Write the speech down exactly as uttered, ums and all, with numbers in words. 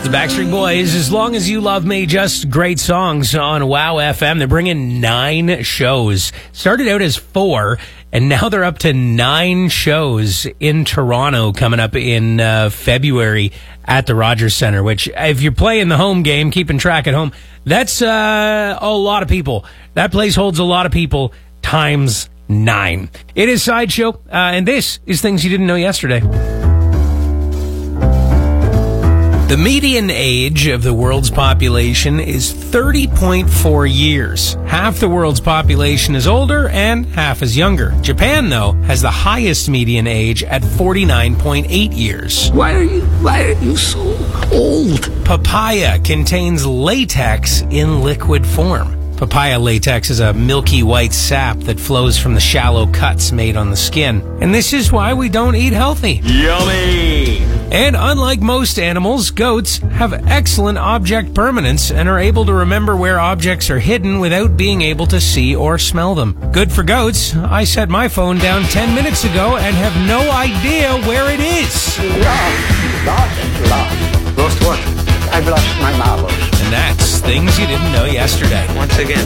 the Backstreet Boys, As Long As You Love Me, just great songs on Wow F M. They're bringing nine shows. Started out as four, and now they're up to nine shows in Toronto coming up in uh, February at the Rogers Centre, which, if you're playing the home game, keeping track at home, that's uh, a lot of people. That place holds a lot of people times nine. It is Sideshow, uh, and this is Things You Didn't Know Yesterday. The median age of the world's population is thirty point four years. Half the world's population is older and half is younger. Japan, though, has the highest median age at forty-nine point eight years. Why are you, why are you so old? Papaya contains latex in liquid form. Papaya latex is a milky white sap that flows from the shallow cuts made on the skin. And this is why we don't eat healthy. Yummy! And unlike most animals, goats have excellent object permanence and are able to remember where objects are hidden without being able to see or smell them. Good for goats. I set my phone down ten minutes ago and have no idea where it is. Lost, lost, lost. Lost what? I've lost my marbles. And that's Things You Didn't Know Yesterday. Once again,